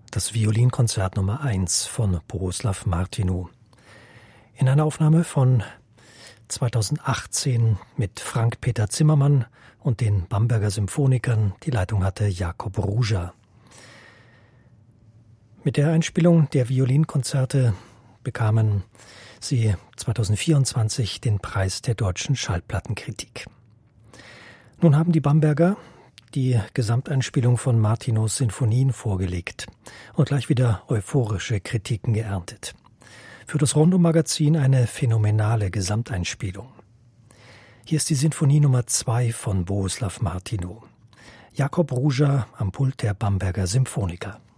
das Violinkonzert Nummer 1 von Bohuslav Martinu. In einer Aufnahme von 2018 mit Frank-Peter Zimmermann und den Bamberger Symphonikern. Die Leitung hatte Jakob Ruja. Mit der Einspielung der Violinkonzerte bekamen sie 2024 den Preis der deutschen Schallplattenkritik. Nun haben die Bamberger die Gesamteinspielung von Martinus Sinfonien vorgelegt und gleich wieder euphorische Kritiken geerntet. Für das Rondo-Magazin eine phänomenale Gesamteinspielung. Hier ist die Sinfonie Nummer 2 von Bohuslav Martinu. Jakob Ruja am Pult der Bamberger Symphoniker.